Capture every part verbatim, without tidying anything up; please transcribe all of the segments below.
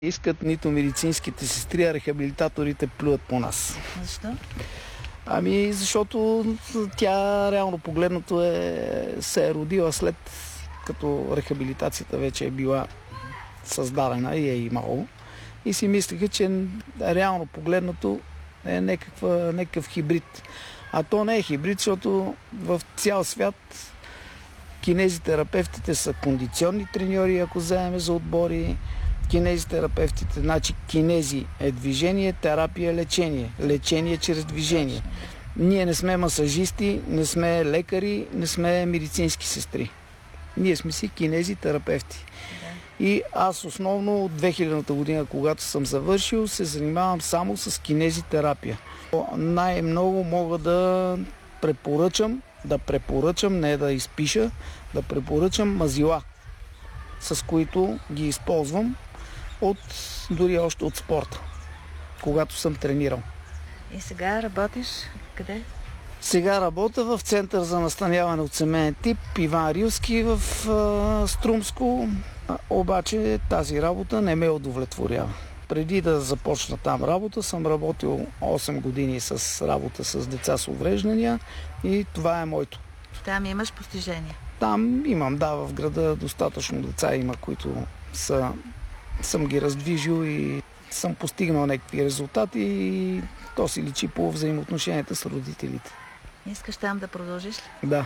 Искат нито медицинските сестри, а рехабилитаторите плюят по нас. Защо? Ами, защото тя реално погледнато е, се е родила след като рехабилитацията вече е била създадена и е имало. И си мислиха, че реално погледнато е някаква, някакъв хибрид. А то не е хибрид, защото в цял свят кинезитерапевтите са кондиционни треньори, ако вземем за отбори. Кинезитерапевтите, значи кинези е движение, терапия е лечение. Лечение чрез движение. Ние не сме масажисти, не сме лекари, не сме медицински сестри. Ние сме си кинезитерапевти. И аз основно от две хилядната година, когато съм завършил, се занимавам само с кинезитерапия. Най-много мога да препоръчам, да препоръчам, не да изпиша, да препоръчам мазила, с които ги използвам от, дори още от спорта, когато съм тренирал. И сега работиш къде? Сега работя в Център за настаняване от семейен тип Иван Рилски в а, Струмско, а, обаче тази работа не ме удовлетворява. Преди да започна там работа, съм работил осем години с работа с деца с увреждания и това е моето. Там имаш постижения? Там имам, да, в града достатъчно деца има, които са, съм ги раздвижил и съм постигнал някакви резултати и то си личи по взаимоотношенията с родителите. Искаш там да продължиш ли? Да.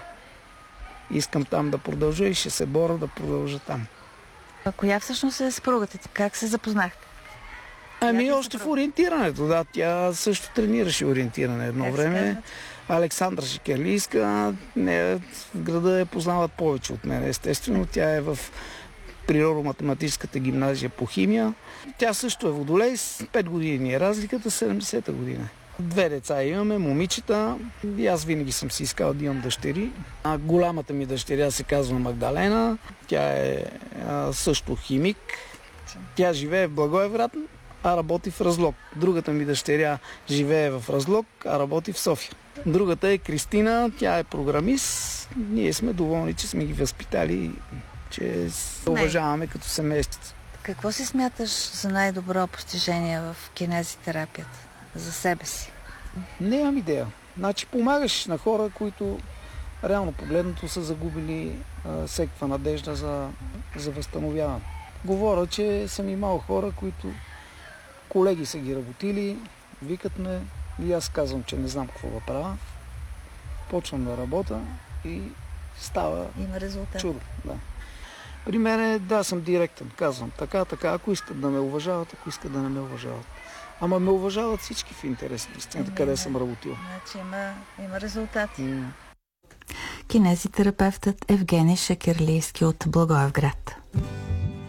Искам там да продължа и ще се боря да продължа там. А коя всъщност е съпругата ти? Как се запознахте? Ами още в ориентирането, да. Тя също тренираше ориентиране едно как време. Александра Шекерлийска. Не, в града я познават повече от мен, естествено. Тя е в природо-математическата гимназия по химия. Тя също е водолей, с пет години е разликата, седемдесета година. Две деца имаме, момичета, и аз винаги съм си искал да имам дъщери. А голямата ми дъщеря се казва Магдалена, тя е а, също химик. Тя живее в Благоевград, а работи в Разлог. Другата ми дъщеря живее в Разлог, а работи в София. Другата е Кристина, тя е програмист. Ние сме доволни, че сме ги възпитали, че се уважаваме като семейство. Какво си смяташ за най-добро постижение в кинезитерапията? За себе си? Нямам идея. Значи помагаш на хора, които реално погледнато са загубили а, всекаква надежда за, за възстановяване. Говоря, че съм имал хора, които колеги са ги работили, викат ме и аз казвам, че не знам какво да правя. Почвам да работя и става Има резултат. Чудо. Да. При мен е, да, съм директен. Казвам така, така, ако искат да ме уважават, ако искат да не ме уважават. Ама ме уважават всички в интерес на истината, къде да. съм работил. Значи има, има резултати. Mm. Кинезитерапевтът Евгений Шекерлийски от Благоевград.